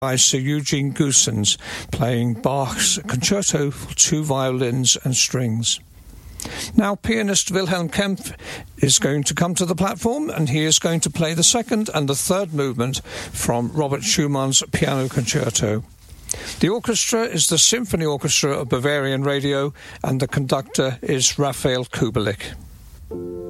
by Sir Eugene Goossens, playing Bach's Concerto for two violins and strings. Now, pianist Wilhelm Kempff is going to come to the platform, and he is going to play the second and the third movement from Robert Schumann's Piano Concerto. The orchestra is the Symphony Orchestra of Bavarian Radio, and the conductor is Raphael Kubelik.